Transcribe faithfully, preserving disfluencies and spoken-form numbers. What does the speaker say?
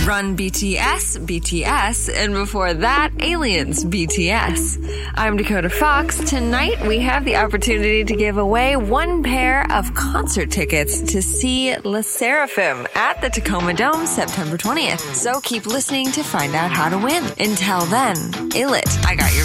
Run B T S, B T S, and before that, Aliens, B T S. I'm Dakota Fox. Tonight, we have the opportunity to give away one pair of concert tickets to see LE SSERAFIM at the Tacoma Dome September twentieth. So keep listening to find out how to win. Until then, ill it, I got your